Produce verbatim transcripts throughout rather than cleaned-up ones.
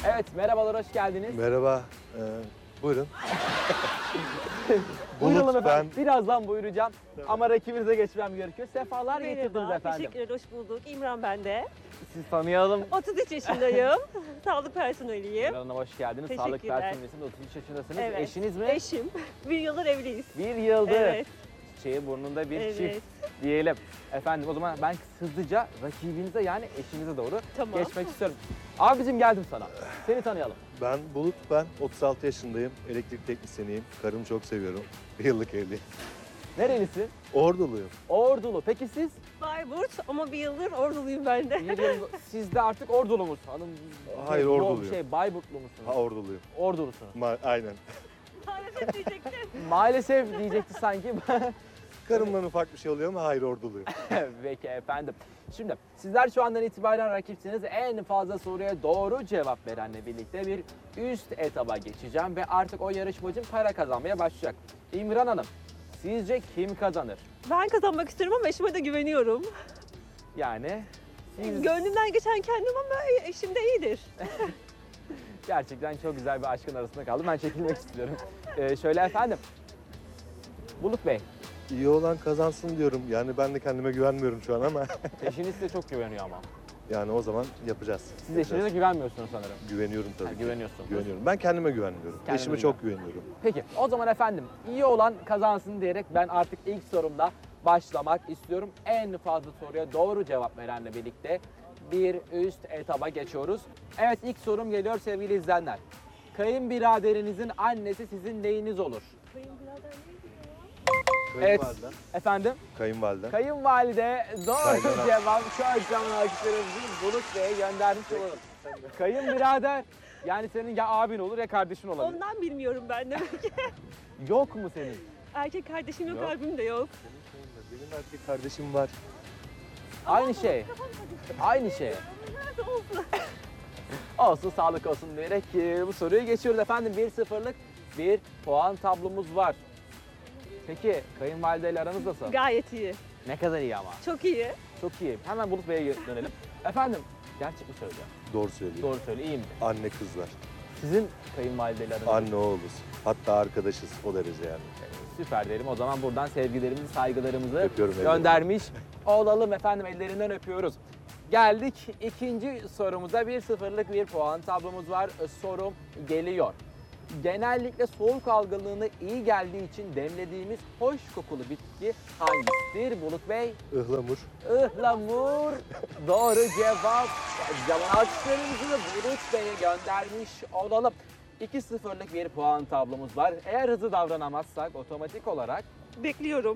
Evet, merhabalar, hoş geldiniz. Merhaba, ee, buyurun. Buyurun Bulut, efendim. ben- Birazdan buyuracağım ama rakibinize geçmem gerekiyor. Sefalar getirdiniz Merhaba, efendim. teşekkürler, hoş bulduk. İmran ben de. Siz tanıyalım. otuz üç yaşındayım. Sağlık personeliyim. İmran Hanım hoş geldiniz. Sağlık Teşekkürler. personelisiniz, otuz üç yaşındasınız. Evet. Eşiniz mi? Eşim. Bir yıldır evliyiz. Bir yıldır. Evet. Çiçeği burnunda bir Evet. çift diyelim. Efendim o zaman ben hızlıca rakibinize yani eşinize doğru Tamam. geçmek istiyorum. Abicim geldim sana. Seni tanıyalım. Ben Bulut, ben otuz altı yaşındayım, elektrik teknisyeniyim. Karımı çok seviyorum, bir yıllık evliyim. Nerelisin? Orduluyum. Ordulu. Peki siz? Bayburt ama bir yıldır orduluyum ben de. Bir yıl, siz de artık Ordulu musunuz? Hanım, Hayır, yok, Orduluyum. Şey, Bayburtlu musunuz? Ha, Orduluyum. Ordulusunuz. Ma- aynen. Maalesef diyecektim. Maalesef diyecekti sanki. Karımdan ufak bir şey oluyor ama hayır, Orduluyum. Peki efendim. Şimdi sizler şu andan itibaren rakipsiniz. En fazla soruya doğru cevap verenle birlikte bir üst etaba geçeceğim ve artık o yarışmacım para kazanmaya başlayacak. İmran Hanım, sizce kim kazanır? Ben kazanmak istiyorum ama eşime de güveniyorum. Yani siz Gönlümden geçen kendim ama eşim de iyidir. gerçekten çok güzel bir aşkın arasında kaldım. Ben çekilmek istiyorum. Ee, şöyle efendim. Bulut Bey, İyi olan kazansın diyorum. Yani ben de kendime güvenmiyorum şu an ama eşiniz size çok güveniyor ama. yani o zaman yapacağız. Siz Yapacağız. eşinize güvenmiyorsunuz sanırım. Güveniyorum tabii Ha, ki. güveniyorsunuz. Güveniyorum. Ben kendime güvenmiyorum. Kendine Eşime çok güveniyorum. Peki o zaman efendim iyi olan kazansın diyerek ben artık ilk sorumla başlamak istiyorum. En fazla soruya doğru cevap verenle birlikte bir üst etaba geçiyoruz. Evet ilk sorum geliyor sevgili izleyenler. Kayınbiraderinizin annesi sizin neyiniz olur? Kayınbirader neydi Evet Kayınvaliden. efendim. Kayınvaliden. Kayınvalide doğru Kaynana. cevap. Şu açıklamanın alkışlarımızı Bulut Bey'e göndermiş olalım. Kayınbirader yani senin ya abin olur ya kardeşin ya? olabilir. Ondan bilmiyorum ben demek ki. Yok mu senin? Erkek kardeşim yok, Yok. abim de yok. Benim erkek kardeşim var. Aynı şey. Aynı şey. Nerede olsun? Olsun sağlık olsun diyerek e, bu soruyu geçiyoruz efendim. bir sıfırlık bir puan tablomuz var. Peki kayınvalideyle aranız nasıl? Gayet iyi. Ne kadar iyi ama. Çok iyi. Çok iyi. Hemen Bulut Bey'e dönelim. Efendim gerçek mi söylüyor? Doğru söylüyor. Doğru söyle iyi mi? Anne kızlar. Sizin kayınvalideyle aranız Anne oğluz. Hatta arkadaşız o derece yani. süper diyelim. O zaman buradan sevgilerimizi, saygılarımızı Öpüyorum ellerinden. göndermiş olalım efendim. Ellerinden öpüyoruz. Geldik ikinci sorumuza. bir sıfırlık bir puan tablomuz var. Sorum geliyor. Genellikle soğuk algınlığına iyi geldiği için demlediğimiz hoş kokulu bitki hangisidir Bulut Bey? Ihlamur. Ihlamur. Doğru cevap. Zaman alkışlarımızı da Bulut Bey'e göndermiş olalım. iki sıfırlık bir puan tablomuz var. Eğer hızlı davranamazsak otomatik olarak Bekliyorum.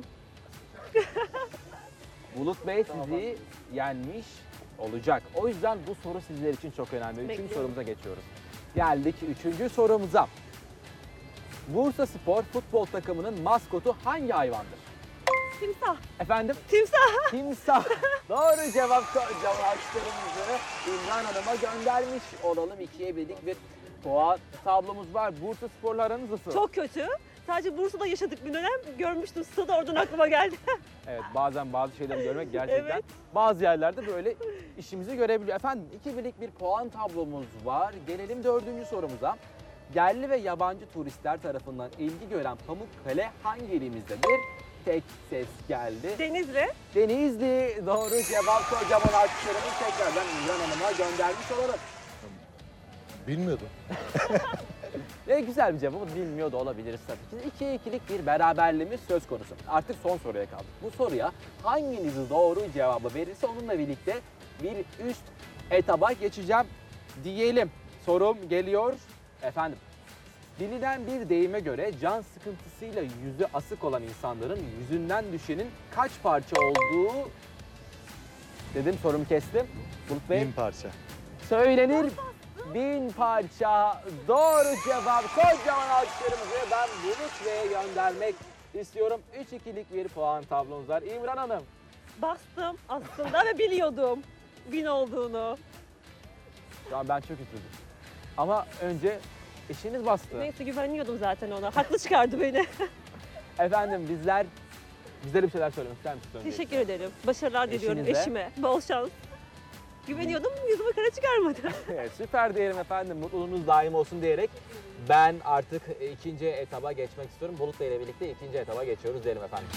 Bulut Bey sizi yenmiş olacak. O yüzden bu soru sizler için çok önemli. Üçüncü Bekliyorum. sorumuza geçiyoruz. Geldik üçüncü sorumuza. Bursa Spor futbol takımının maskotu hangi hayvandır? Timsah. Efendim? Timsah. Timsah. Doğru cevap. Cevap alkışlarımızı İmran Hanım'a göndermiş olalım. İkiye birlik bir puan tablomuz var. Bursa Spor'la aranız nasıl? Çok kötü. Sadece Bursa'da yaşadık bir dönem. Görmüştüm stadı, oradan aklıma geldi. Evet bazen bazı şeyleri görmek gerçekten Evet. bazı yerlerde böyle işimizi görebiliyor. Efendim iki birlik bir puan tablomuz var. Gelelim dördüncü sorumuza. Yerli ve yabancı turistler tarafından ilgi gören Pamukkale hangi ilimizdedir? Tek ses geldi. Denizli. Denizli doğru cevap. Kocaman alkışlarımızı tekrardan İmran Hanım'a göndermiş olalım. Bilmiyordum. Ve güzel bir cevabı bilmiyor da olabiliriz tabii ki. ikiye ikilik bir beraberliğimiz söz konusu. Artık son soruya kaldık. Bu soruya hanginiz doğru cevabı verirse onunla birlikte bir üst etaba geçeceğim diyelim. Sorum geliyor. Efendim, bilinen bir deyime göre can sıkıntısıyla yüzü asık olan insanların yüzünden düşenin kaç parça olduğu dedim sorumu kestim. Bulut Bey. Bin parça. Söylenir bin parça. Doğru cevap. Kocaman alkışlarımızı ben Bulut Bey'e göndermek istiyorum. üç ikilik bir puan tablomuz var. İmran Hanım. Bastım aslında ve biliyordum bin olduğunu. Şu an ben çok üzüldüm. Ama önce eşiniz bastı. Neyse güveniyordum zaten ona. Haklı çıkardı beni. Efendim bizler, bizlere bir şeyler söylemek ister misiniz? önce? Teşekkür ederim. Başarılar diliyorum Eşinize. eşime. Bol şans. Güveniyordum, yüzüme kara çıkarmadı. Evet, süper diyelim efendim. Mutluluğunuz daim olsun diyerek ben artık ikinci etaba geçmek istiyorum. Bulut Bey ile birlikte ikinci etaba geçiyoruz diyelim efendim.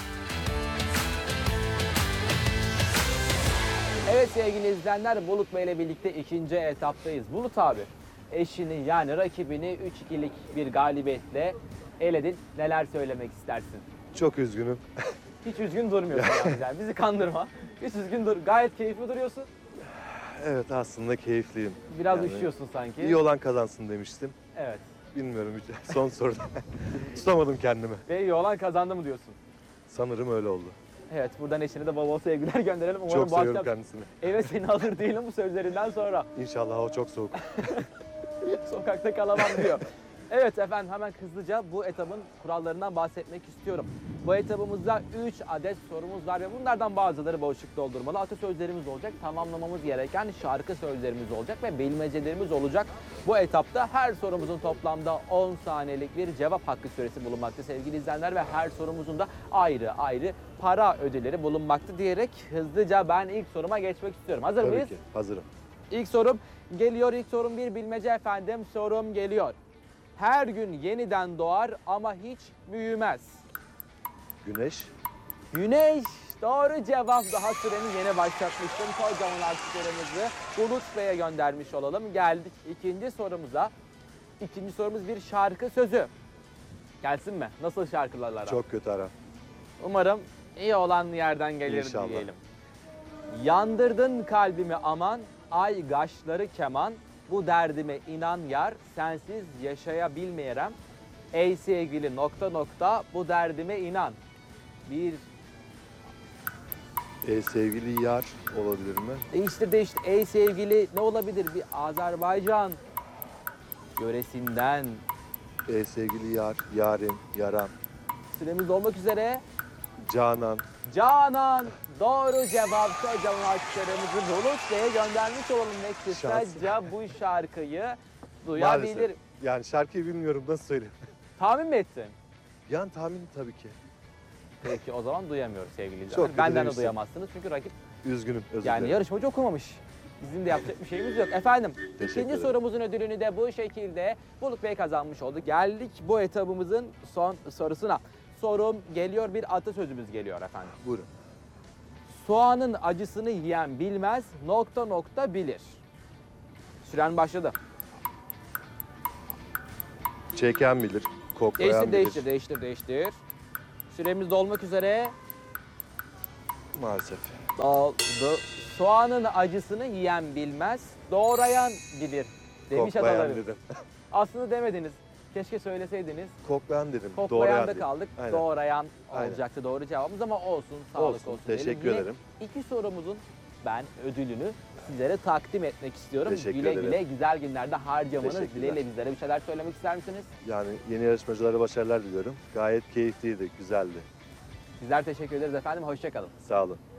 Evet sevgili izleyenler, Bulut Bey ile birlikte ikinci etaptayız. Bulut abi, eşini yani rakibini üç ikilik bir galibiyetle eledin. Neler söylemek istersin? Çok üzgünüm. Hiç üzgün durmuyorsun yalnız yani. Bizi kandırma. Hiç üzgün dur. Gayet keyifli duruyorsun. Evet, aslında keyifliyim. Biraz Yani üşüyorsun sanki. İyi olan kazansın demiştim. Evet. Bilmiyorum, son soruda tutamadım kendimi. Ve iyi olan kazandı mı diyorsun? Sanırım öyle oldu. Evet, buradan eşine de bol bol sevgiler gönderelim. Umarım Çok bu seviyorum akşam kendisini. eve seni alır değilim bu sözlerinden sonra. İnşallah o çok soğuk. Sokakta kalamam diyor. Evet efendim, hemen hızlıca bu etabın kurallarından bahsetmek istiyorum. Bu etabımızda üç adet sorumuz var ve bunlardan bazıları boşluk doldurmalı. Atasözlerimiz olacak, tamamlamamız gereken şarkı sözlerimiz olacak ve bilmecelerimiz olacak. Bu etapta her sorumuzun toplamda on saniyelik bir cevap hakkı süresi bulunmakta sevgili izleyenler ve her sorumuzun da ayrı ayrı para ödülleri bulunmakta diyerek hızlıca ben ilk soruma geçmek istiyorum. Hazır Tabii mıyız? ki, hazırım. İlk sorum geliyor. İlk sorum bir bilmece efendim. Sorum geliyor. Her gün yeniden doğar ama hiç büyümez. Güneş, Güneş. Doğru cevap. Daha süreni yeni başlatmıştım. Kocaman alkışlarımızı Bulut Bey'e göndermiş olalım. Geldik ikinci sorumuza. İkinci sorumuz bir şarkı sözü. Gelsin mi? Nasıl şarkılarla? çok kötü aram. Umarım iyi olan yerden gelir İnşallah. diyelim. Yandırdın kalbimi aman, ay gaşları keman, bu derdime inan yar, sensiz yaşayabilmeyerem. Ey sevgili nokta nokta, bu derdime inan. Bir Ee, sevgili yar olabilir mi? değiştir değiştir. Ey sevgili ne olabilir? Bir Azerbaycan yöresinden. Ee, sevgili yar, yarim, yaram, Süremiz olmak üzere. canan. Canan. Doğru cevap. Kocaman alkışlarımızı Bulut Bey'e göndermiş olalım. Ne kısaca bu şarkıyı duyabilir. Maalesef. Yani şarkıyı bilmiyorum, nasıl söyleyeyim? Tahmin mi ettin? Yani tahmin tabii ki. Peki o zaman duyamıyoruz sevgili izleyiciler. Çok kötü Benden de demişsin. duyamazsınız çünkü rakip Üzgünüm, özür yani dilerim. yarışmacı okumamış. Bizim de yapacak bir şeyimiz yok. Efendim Teşekkür ikinci ederim. sorumuzun ödülünü de bu şekilde Bulut Bey kazanmış oldu. Geldik bu etabımızın son sorusuna. Sorum geliyor, bir atasözümüz geliyor efendim. Buyurun. Soğanın acısını yiyen bilmez, nokta nokta bilir. Süren başladı. Çeken bilir, koklayan Değiştir, bilir. değiştir, değiştir, değiştir. Süremiz dolmak üzere. Maalesef. Doldu. Soğanın acısını yiyen bilmez, doğrayan bilir demiş Koklayan atalarımız. dedim. Aslında demediniz. Keşke söyleseydiniz. Koklayan dedim. Koklayanda dedim. kaldık. Aynen. Doğrayan Aynen. olacaktı doğru cevabımız ama olsun. Sağlık olsun. Olsun, diyelim. teşekkür Yine ederim. İki sorumuzun ben ödülünü sizlere takdim etmek istiyorum. Teşekkür güle ederim. güle güzel günlerde harcamanız Teşekkürler. dileğiyle bizlere bir şeyler söylemek ister misiniz? Yani yeni yarışmacılara başarılar diliyorum. Gayet keyifliydi, güzeldi. Bizler teşekkür ederiz efendim. Hoşça kalın. Sağ olun.